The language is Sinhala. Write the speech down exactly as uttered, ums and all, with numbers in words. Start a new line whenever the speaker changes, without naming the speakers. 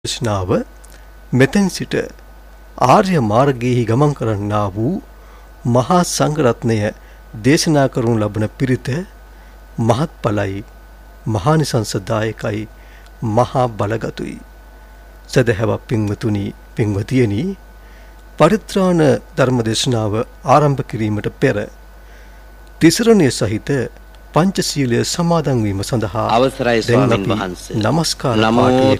දේශනාව මෙතෙන් සිට ආර්ය මාර්ගයේ ගමන් කරන්නා වූ මහා සංඝරත්නය දේශනා කරනු ලබන පිරිත මහත්ඵලයි මහානිසංසදායකයි මහා බලගතුයි. සදහැවත් පින්වතුනි පින්වතියනි, පරිත්‍රාණ ධර්ම දේශනාව ආරම්භ කිරීමට පෙර තිසරණය සහිත පංචශීලය සමාදන් වීම සඳහා
අවසරයි ස්වාමීන් වහන්සේ.
නමස්කාර
නමෝ